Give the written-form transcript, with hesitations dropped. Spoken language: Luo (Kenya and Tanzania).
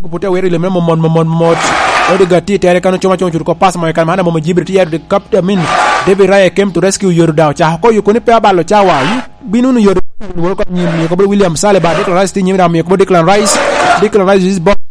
putea weri le mot Odegaard tere kanu choma ko pass mo kan mana mo Jibril tier de captain min David Raya came to rescue Yoruda cha ko yu ko ni pe balo cha wa binunu Yoruda ko ko William Saliba Declan Rice ti nyimira mi ko Declan Rice is ball